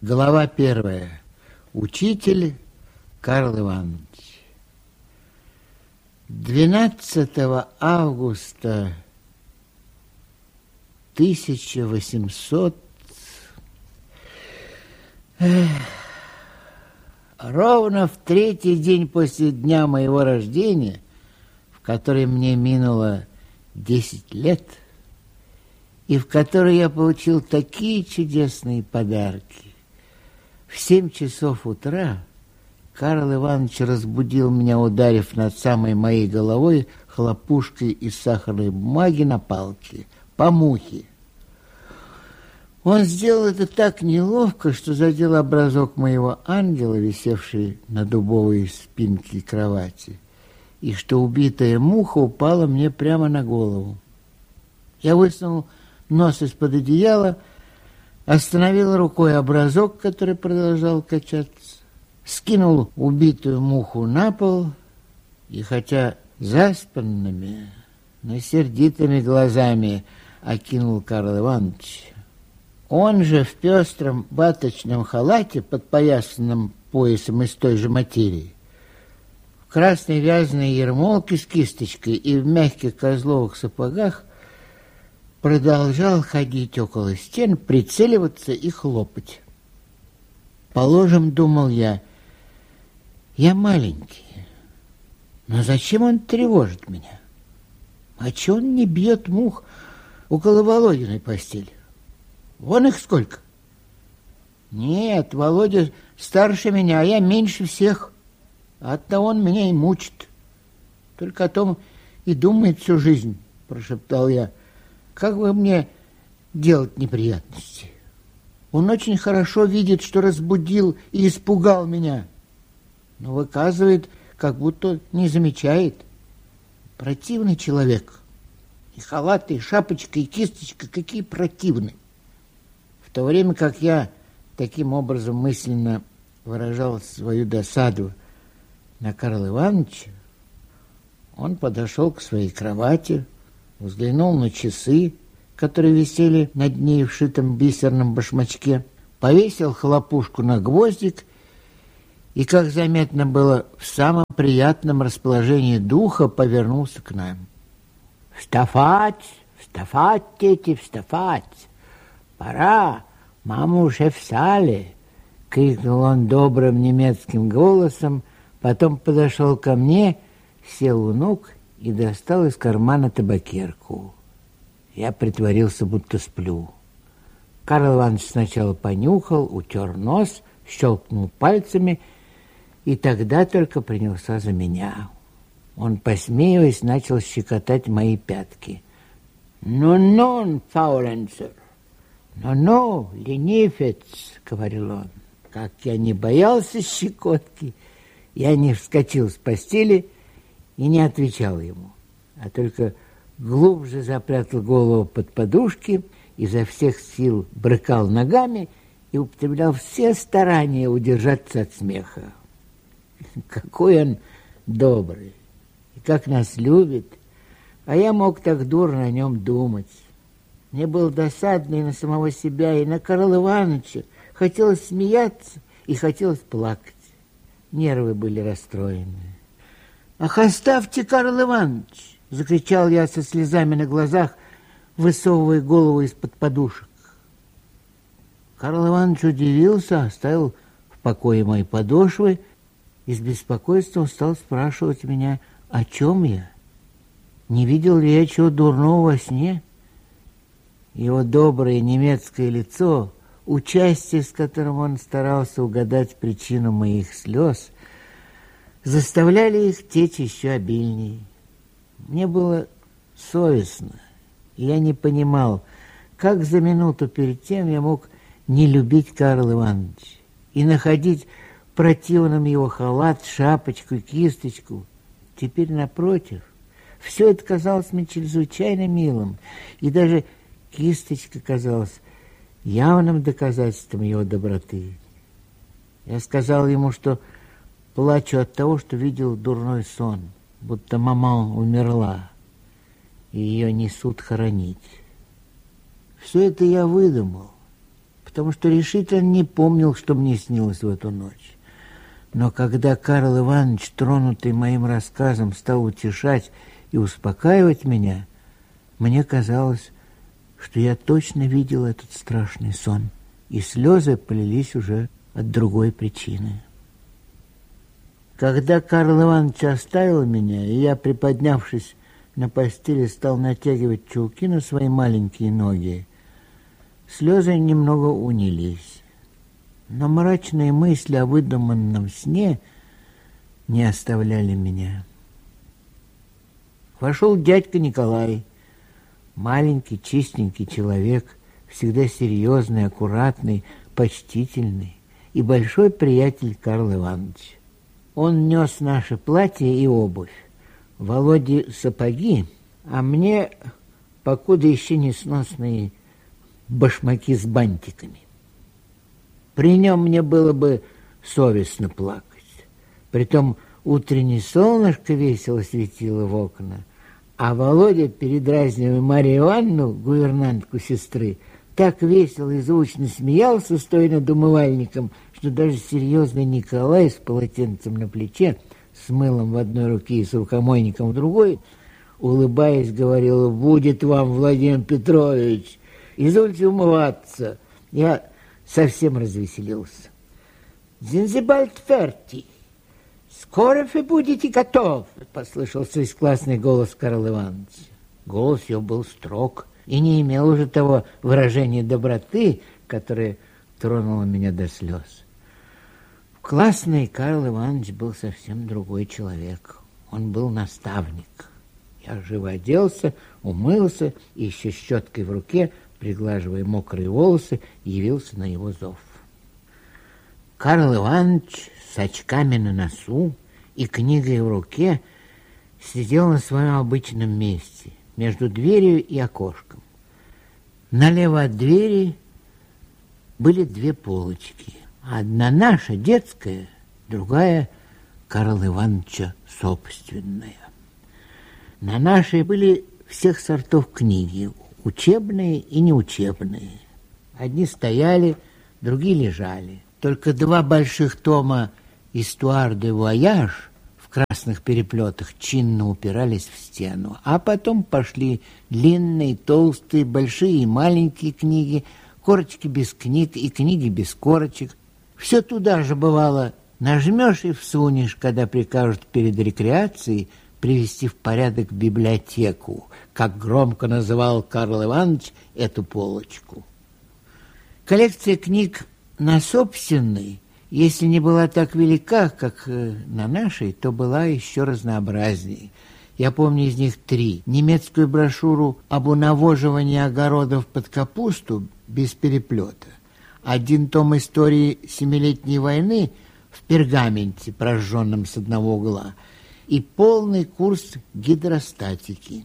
Глава первая. Учитель Карл Иванович. 12 августа 1800. Ровно в третий день после дня моего рождения, в который мне минуло 10 лет, и в который я получил такие чудесные подарки. В 7 часов утра Карл Иванович разбудил меня, ударив над самой моей головой хлопушкой из сахарной бумаги на палке по мухе. Он сделал это так неловко, что задел образок моего ангела, висевший на дубовой спинке кровати, и что убитая муха упала мне прямо на голову. Я высунул нос из-под одеяла, остановил рукой образок, который продолжал качаться, скинул убитую муху на пол и, хотя заспанными, но сердитыми глазами окинул Карла Ивановича. Он же в пестром ваточном халате, подпоясанном поясом из той же материи, в красной вязаной ермолке с кисточкой и в мягких козловых сапогах продолжал ходить около стен, прицеливаться и хлопать. Положим, думал я маленький, но зачем он тревожит меня? А чего он не бьет мух около Володиной постели? Вон их сколько. Нет, Володя старше меня, а я меньше всех. Оттого он меня и мучит. Только о том и думает всю жизнь, прошептал я. Как бы мне делать неприятности? Он очень хорошо видит, что разбудил и испугал меня, но выказывает, как будто не замечает. Противный человек. И халат, и шапочка, и кисточка, какие противные. В то время как я таким образом мысленно выражал свою досаду на Карла Ивановича, он подошел к своей кровати, взглянул на часы, которые висели над ней в шитом бисерном башмачке, повесил хлопушку на гвоздик и, как заметно было, в самом приятном расположении духа повернулся к нам. «Вставать, вставать, дети, вставать! Пора, мама уже в сале!» — крикнул он добрым немецким голосом, потом подошел ко мне, сел у ног и достал из кармана табакерку. Я притворился, будто сплю. Карл Иванович сначала понюхал, утер нос, щелкнул пальцами и тогда только принялся за меня. Он, посмеиваясь, начал щекотать мои пятки. «Ну-ну, фауленцер! Ну-ну, ленивец!» — говорил он. Как я не боялся щекотки, я не вскочил с постели и не отвечал ему, а только глубже запрятал голову под подушки, изо всех сил брыкал ногами и употреблял все старания удержаться от смеха. Какой он добрый, и как нас любит, а я мог так дурно о нем думать. Мне было досадно и на самого себя, и на Карла Ивановича. Хотелось смеяться и хотелось плакать. Нервы были расстроены. «Ах, оставьте, Карл Иванович!» — закричал я со слезами на глазах, высовывая голову из-под подушек. Карл Иванович удивился, оставил в покое мои подошвы и с беспокойством стал спрашивать меня, о чем я. Не видел ли я чего дурного во сне? Его доброе немецкое лицо, участие, с которым он старался угадать причину моих слез, заставляли их течь еще обильнее. Мне было совестно, и я не понимал, как за минуту перед тем я мог не любить Карла Ивановича и находить противным его халат, шапочку, кисточку. Теперь, напротив, все это казалось мне чрезвычайно милым, и даже кисточка казалась явным доказательством его доброты. Я сказал ему, что плачу от того, что видел дурной сон, будто мама умерла, и ее несут хоронить. Все это я выдумал, потому что решительно не помнил, что мне снилось в эту ночь. Но когда Карл Иванович, тронутый моим рассказом, стал утешать и успокаивать меня, мне казалось, что я точно видел этот страшный сон, и слезы полились уже от другой причины. Когда Карл Иванович оставил меня, и я, приподнявшись на постели, стал натягивать чулки на свои маленькие ноги, слезы немного унились. Но мрачные мысли о выдуманном сне не оставляли меня. Вошел дядька Николай, маленький, чистенький человек, всегда серьезный, аккуратный, почтительный и большой приятель Карла Ивановича. Он нес наши платья и обувь, Володе сапоги, а мне покуда еще несносные башмаки с бантиками. При нем мне было бы совестно плакать. Притом утреннее солнышко весело светило в окна, а Володя, передразнивая Марию Ивановну, гувернантку сестры, так весело и звучно смеялся, стоя над умывальником, что даже серьезный Николай с полотенцем на плече, с мылом в одной руке и с рукомойником в другой, улыбаясь, говорил: «Будет вам, Владимир Петрович, извольте умываться». Я совсем развеселился. «Зинзибальд ферти. Скоро вы будете готовы», — послышался из классный голос Карла Ивановича. Голос его был строг и не имел уже того выражения доброты, которое тронуло меня до слез. В классной Карл Иванович был совсем другой человек. Он был наставник. Я живо оделся, умылся и еще щеткой в руке, приглаживая мокрые волосы, явился на его зов. Карл Иванович с очками на носу и книгой в руке сидел на своем обычном месте, между дверью и окошком. Налево от двери были две полочки. Одна наша, детская, другая Карла Ивановича собственная. На нашей были всех сортов книги, учебные и неучебные. Одни стояли, другие лежали. Только два больших тома «Истуар де вояж» в красных переплетах чинно упирались в стену, а потом пошли длинные, толстые, большие и маленькие книги, корочки без книг и книги без корочек. Все туда же, бывало, нажмешь и всунешь, когда прикажут перед рекреацией привести в порядок библиотеку, как громко называл Карл Иванович эту полочку. Коллекция книг на собственной, если не была так велика, как на нашей, то была еще разнообразнее. Я помню из них три. Немецкую брошюру об унавоживании огородов под капусту без переплета. Один том истории Семилетней войны в пергаменте, прожженном с одного угла, и полный курс гидростатики.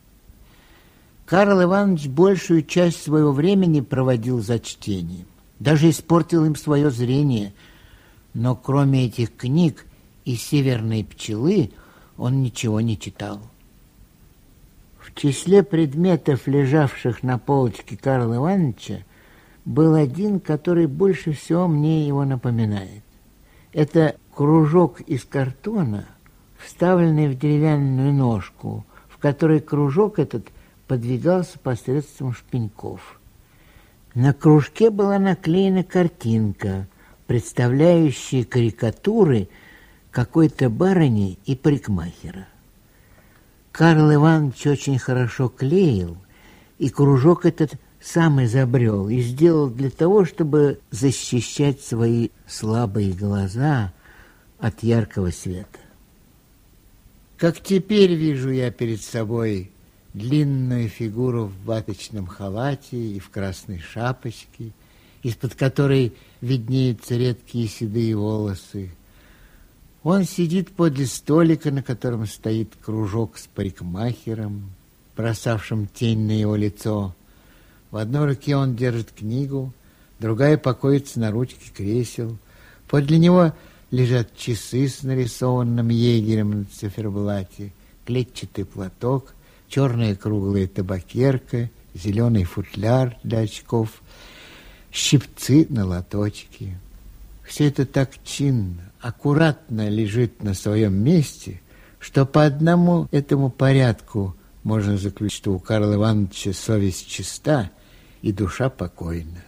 Карл Иванович большую часть своего времени проводил за чтением. Даже испортил им свое зрение. Но кроме этих книг и «Северной пчелы» он ничего не читал. В числе предметов, лежавших на полочке Карла Ивановича, был один, который больше всего мне его напоминает. Это кружок из картона, вставленный в деревянную ножку, в которой кружок этот подвигался посредством шпеньков. На кружке была наклеена картинка, представляющая карикатуры какой-то барыни и парикмахера. Карл Иванович очень хорошо клеил, и кружок этот сам изобрел и сделал для того, чтобы защищать свои слабые глаза от яркого света. Как теперь вижу я перед собой длинную фигуру в ваточном халате и в красной шапочке, из-под которой виднеются редкие седые волосы. Он сидит подле столика, на котором стоит кружок с парикмахером, бросавшим тень на его лицо. В одной руке он держит книгу, другая покоится на ручке кресел. Подле него лежат часы с нарисованным егерем на циферблате, клетчатый платок, черная круглая табакерка, зеленый футляр для очков. щипцы на лоточке. Все это так чинно, аккуратно лежит на своем месте, что по одному этому порядку можно заключить, что у Карла Ивановича совесть чиста и душа покойна.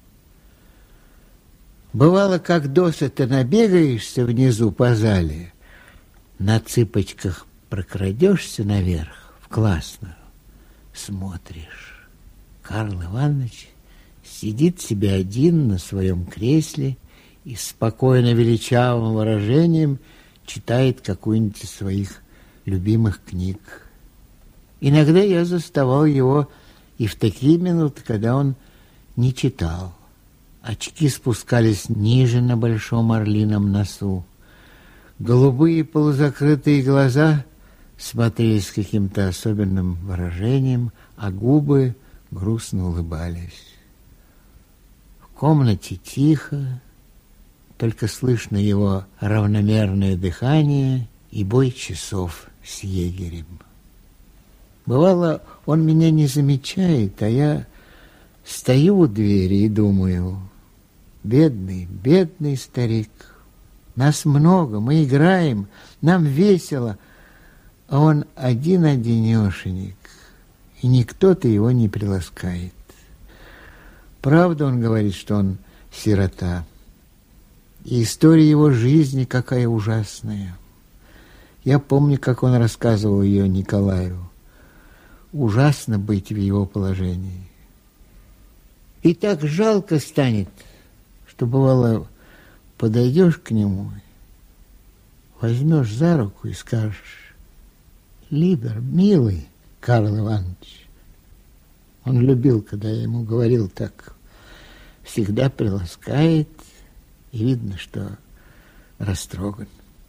Бывало, как досыта набегаешься внизу по зале, на цыпочках прокрадешься наверх, в классную, смотришь. Карл Иванович сидит себе один на своем кресле и с спокойно величавым выражением читает какую-нибудь из своих любимых книг. Иногда я заставал его и в такие минуты, когда он не читал. Очки спускались ниже на большом орлином носу. Голубые полузакрытые глаза смотрели с каким-то особенным выражением, а губы грустно улыбались. В комнате тихо, только слышно его равномерное дыхание и бой часов с егерем. Бывало, он меня не замечает, а я стою у двери и думаю: бедный, бедный старик. Нас много, мы играем, нам весело, а он один-одинешенек, и никто-то его не приласкает. Правда, он говорит, что он сирота. И история его жизни какая ужасная. Я помню, как он рассказывал ее Николаю. Ужасно быть в его положении. И так жалко станет, что бывало, подойдешь к нему, возьмешь за руку и скажешь: «Либер, милый Карл Иванович». Он любил, когда я ему говорил так, всегда приласкает, и видно, что растроган.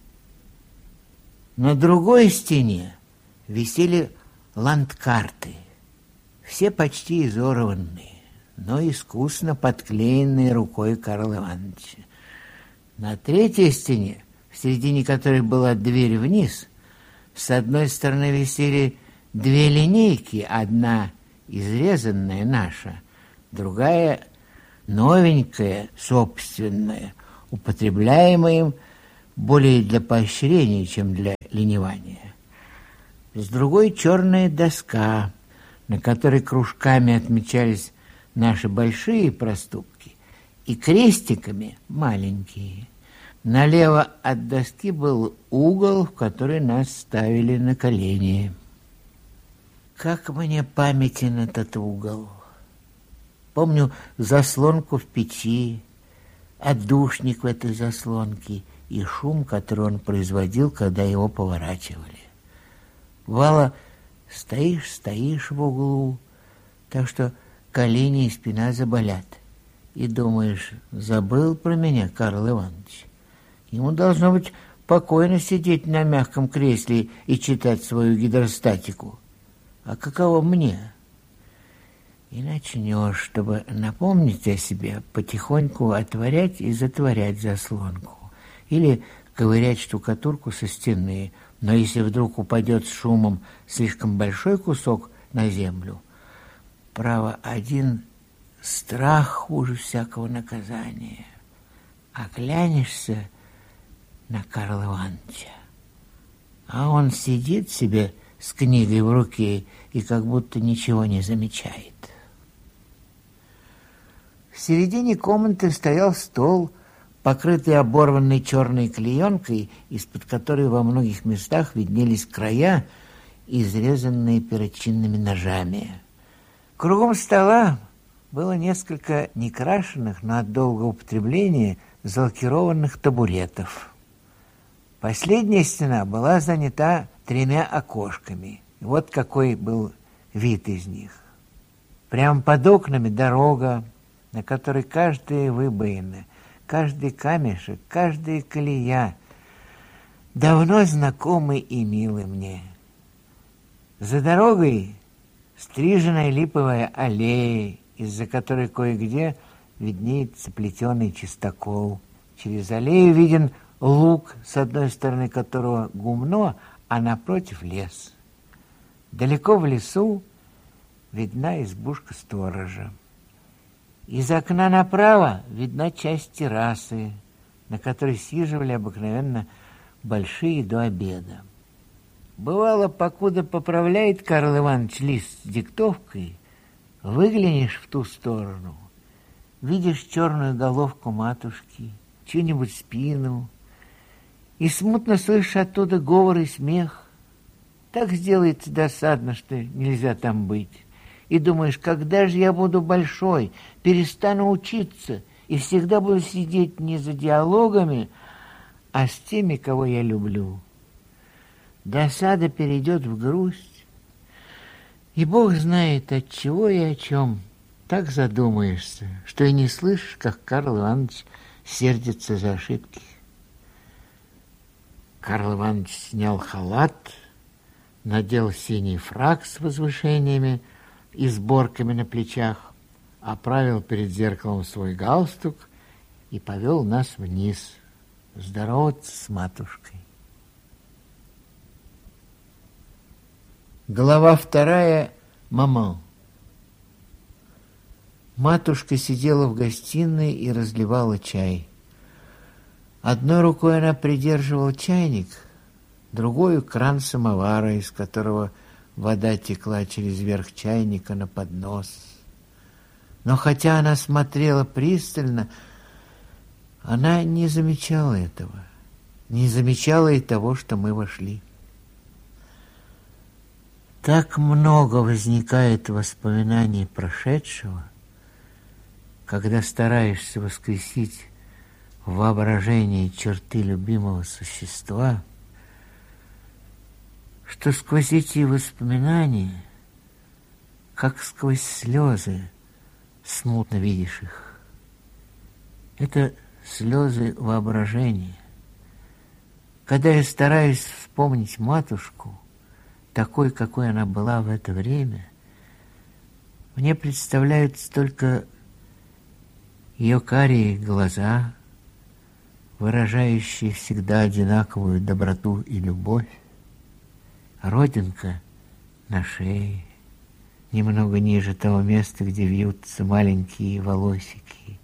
На другой стене висели ландкарты, все почти изорванные, но искусно подклеенные рукой Карла Ивановича. На третьей стене, в середине которой была дверь вниз, с одной стороны висели две линейки, одна изрезанная наша, другая новенькая, собственная, употребляемая им более для поощрения, чем для ленивания. С другой черная доска, на которой кружками отмечались наши большие проступки и крестиками маленькие. Налево от доски был угол, в который нас ставили на колени. Как мне памятен этот угол. Помню заслонку в печи, отдушник в этой заслонке и шум, который он производил, когда его поворачивали. Бывало, стоишь в углу, так что колени и спина заболят. И думаешь: забыл про меня Карл Иванович. Ему должно быть покойно сидеть на мягком кресле и читать свою гидростатику. А каково мне? И начнешь, чтобы напомнить о себе, потихоньку отворять и затворять заслонку. Или ковырять штукатурку со стены. Но если вдруг упадет с шумом слишком большой кусок на землю, право, один страх хуже всякого наказания. Оглянешься на Карла Ивановича, а он сидит себе с книгой в руке и как будто ничего не замечает. В середине комнаты стоял стол, покрытый оборванной черной клеенкой, из-под которой во многих местах виднелись края, изрезанные перочинными ножами. Кругом стола было несколько некрашенных, но от долгого употребления залакированных табуретов. Последняя стена была занята 3 окошками. Вот какой был вид из них. Прямо под окнами дорога, на которой каждая выбоина, каждый камешек, каждая колея давно знакомы и милы мне. За дорогой стриженная липовая аллея, из-за которой кое-где виднеется плетеный чистокол. Через аллею виден луг, с одной стороны которого гумно, а напротив лес. Далеко в лесу видна избушка сторожа. Из окна направо видна часть террасы, на которой сиживали обыкновенно большие до обеда. Бывало, покуда поправляет Карл Иванович лист с диктовкой, выглянешь в ту сторону, видишь черную головку матушки, чью-нибудь спину, и смутно слышишь оттуда говор и смех. Так сделается досадно, что нельзя там быть. И думаешь, когда же я буду большой, перестану учиться и всегда буду сидеть не за диалогами, а с теми, кого я люблю. Досада перейдет в грусть, и Бог знает, от чего и о чем. Так задумаешься, что и не слышишь, как Карл Иванович сердится за ошибки. Карл Иванович снял халат, надел синий фрак с возвышениями и сборками на плечах, оправил перед зеркалом свой галстук и повел нас вниз здороваться с матушкой. Глава 2. Маман. Матушка сидела в гостиной и разливала чай. Одной рукой она придерживала чайник, другой — кран самовара, из которого вода текла через верх чайника на поднос. Но хотя она смотрела пристально, она не замечала этого, не замечала и того, что мы вошли. Так много возникает воспоминаний прошедшего, когда стараешься воскресить в воображении черты любимого существа, что сквозь эти воспоминания, как сквозь слезы, смутно видишь их. Это слезы воображения. Когда я стараюсь вспомнить матушку, такой, какой она была в это время, мне представляются только ее карие глаза, выражающие всегда одинаковую доброту и любовь, родинка на шее, немного ниже того места, где вьются маленькие волосики,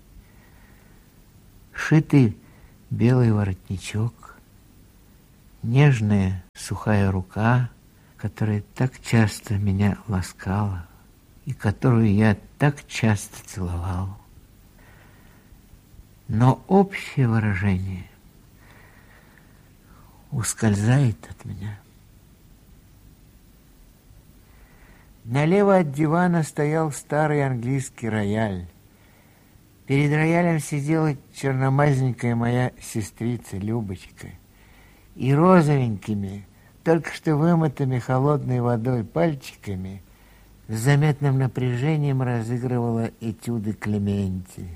шитый белый воротничок, нежная сухая рука, которая так часто меня ласкала и которую я так часто целовал. Но общее выражение ускользает от меня. Налево от дивана стоял старый английский рояль. Перед роялем сидела черномазненькая моя сестрица Любочка и розовенькими, только что вымытыми холодной водой пальчиками с заметным напряжением разыгрывала этюды Клементи.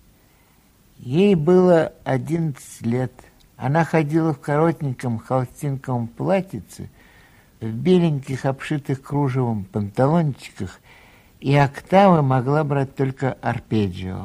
Ей было 11 лет. Она ходила в коротеньком холстинковом платьице, в беленьких обшитых кружевом панталончиках, и октавы могла брать только арпеджио.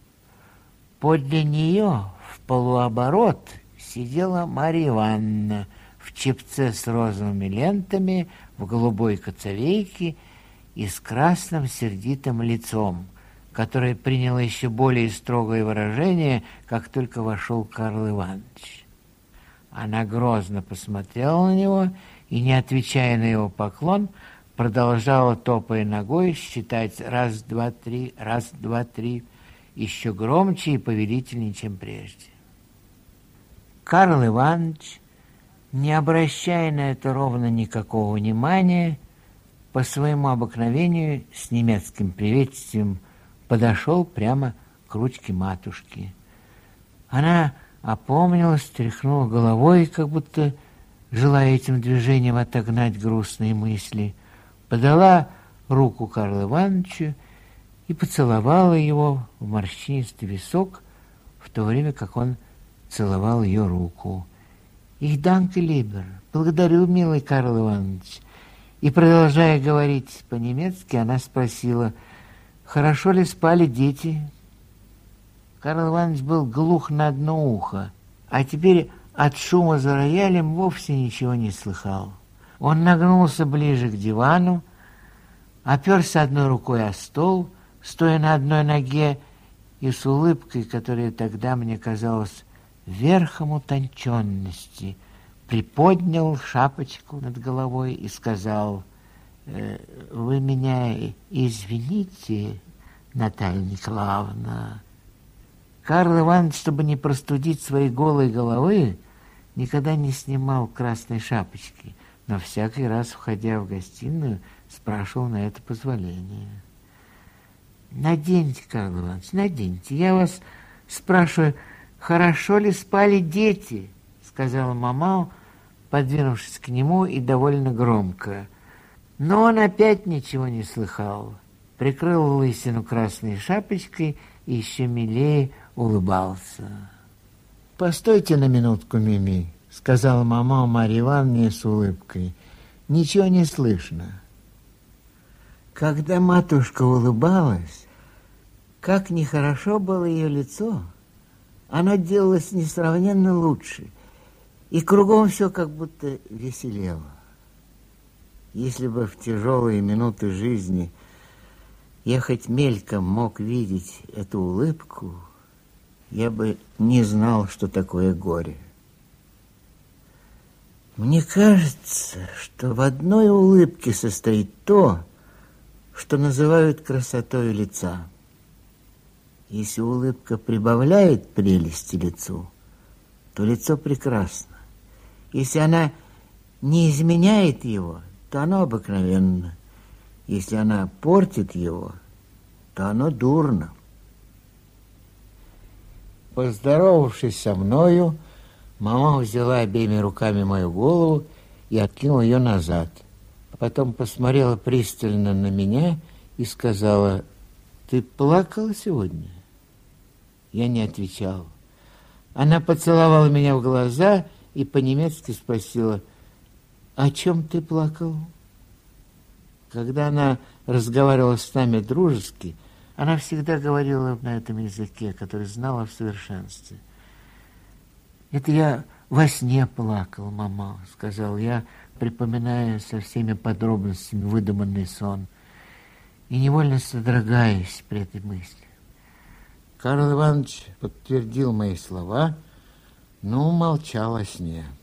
Подле нее в полуоборот сидела Марья Ивановна в чепце с розовыми лентами, в голубой коцовейке и с красным сердитым лицом, которое приняло еще более строгое выражение, как только вошел Карл Иванович. Она грозно посмотрела на него и, не отвечая на его поклон, продолжала, топая ногой, считать раз, два, три, раз, два, три, еще громче и повелительнее, чем прежде. Карл Иванович, не обращая на это ровно никакого внимания, по своему обыкновению с немецким приветствием подошел прямо к ручке матушки. Она опомнилась, тряхнула головой, как будто желая этим движением отогнать грустные мысли, подала руку Карлу Ивановичу и поцеловала его в морщинистый висок, в то время как он целовал ее руку. «Ich danke, lieber, благодарю, милый Карл Иванович». И, продолжая говорить по-немецки, она спросила: «Хорошо ли спали дети?» Карл Иванович был глух на одно ухо, а теперь от шума за роялем вовсе ничего не слыхал. Он нагнулся ближе к дивану, оперся одной рукой о стол, стоя на одной ноге, и с улыбкой, которая тогда мне казалась верхом утонченности, приподнял шапочку над головой и сказал: «Вы меня извините, Наталья Николаевна». Карл Иванович, чтобы не простудить своей голой головы, никогда не снимал красной шапочки, но всякий раз, входя в гостиную, спрашивал на это позволение. «Наденьте, Карл Иванович, наденьте. Я вас спрашиваю, хорошо ли спали дети?» — сказала мама, подвинувшись к нему и довольно громко. Но он опять ничего не слыхал. Прикрыл лысину красной шапочкой и еще милее улыбался. «Постойте на минутку, Мими», — сказала мама Марье Ивановне с улыбкой. «Ничего не слышно». Когда матушка улыбалась, как нехорошо было ее лицо, оно делалось несравненно лучше, и кругом все как будто веселело. Если бы в тяжелые минуты жизни я хоть мельком мог видеть эту улыбку, я бы не знал, что такое горе. Мне кажется, что в одной улыбке состоит то, что называют красотой лица. Если улыбка прибавляет прелести лицу, то лицо прекрасно. Если она не изменяет его, то оно обыкновенно. Если она портит его, то оно дурно. Поздоровавшись со мною, мама взяла обеими руками мою голову и откинула ее назад. Потом посмотрела пристально на меня и сказала: «Ты плакала сегодня?» Я не отвечал. Она поцеловала меня в глаза и по-немецки спросила: «О чем ты плакал?» Когда она разговаривала с нами дружески, она всегда говорила на этом языке, который знала в совершенстве. «Это я во сне плакал, мама», — сказал я, припоминая со всеми подробностями выдуманный сон, и невольно содрогаясь при этой мысли. Карл Иванович подтвердил мои слова, но молчал о сне.